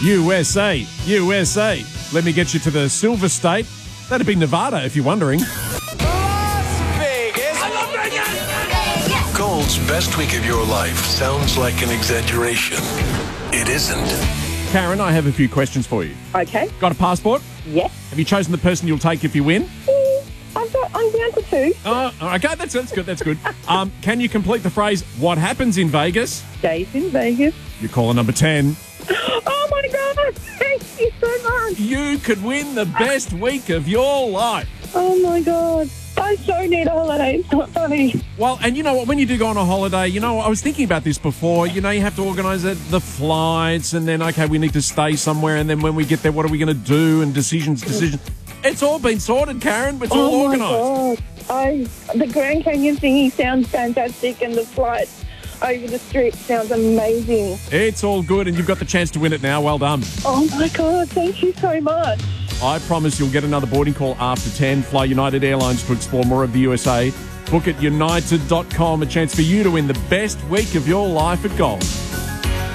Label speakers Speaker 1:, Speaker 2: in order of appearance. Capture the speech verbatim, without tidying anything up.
Speaker 1: U S A, U S A. Let me get you to the Silver State. That'd be Nevada, if you're wondering.
Speaker 2: Las Vegas. I love Vegas.
Speaker 3: Gold's best week of your life sounds like an exaggeration. It isn't.
Speaker 1: Karen, I have a few questions for you.
Speaker 4: Okay.
Speaker 1: Got a passport?
Speaker 4: Yes.
Speaker 1: Have you chosen the person you'll take if you win?
Speaker 4: Mm, I've got, I'm down to two.
Speaker 1: Oh, okay, that's, that's good, that's good. Um, can you complete the phrase, what happens in Vegas?
Speaker 4: Days in Vegas.
Speaker 1: You're caller number ten.
Speaker 4: Oh, my God. Thank you so much.
Speaker 1: You could win the best week of your life.
Speaker 4: Oh, my God. I so need a holiday. It's not funny.
Speaker 1: Well, and you know what? When you do go on a holiday, you know, I was thinking about this before. You know, you have to organise it, the flights, and then, okay, we need to stay somewhere, and then when we get there, what are we going to do? And decisions, decisions. It's all been sorted, Karen. It's all
Speaker 4: oh
Speaker 1: organised.
Speaker 4: Oh, my God. I, the Grand Canyon thingy sounds fantastic, and the flight over the strip sounds amazing.
Speaker 1: It's all good, and you've got the chance to win it now. Well done.
Speaker 4: Oh, my God. Thank you so much.
Speaker 1: I promise you'll get another boarding call after ten. Fly United Airlines to explore more of the U S A. Book at united dot com. A chance for you to win the best week of your life at Gold.